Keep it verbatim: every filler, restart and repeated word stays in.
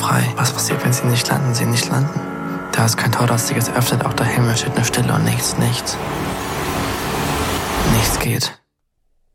frei. Was passiert, wenn sie nicht landen? Sie nicht landen. Da ist kein Tor, das sich öffnet, auch der Himmel steht nur Stille und nichts, nichts. Nichts geht.